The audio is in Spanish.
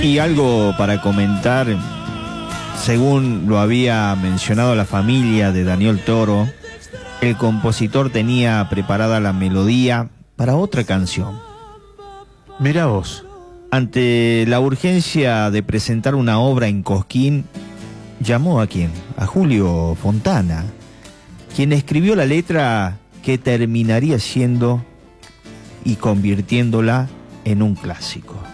Y algo para comentar, según lo había mencionado la familia de Daniel Toro, el compositor tenía preparada la melodía para otra canción. Mirá vos. Ante la urgencia de presentar una obra en Cosquín, llamó ¿a quién? A Julio Fontana, quien escribió la letra que terminaría siendo y convirtiéndola en un clásico.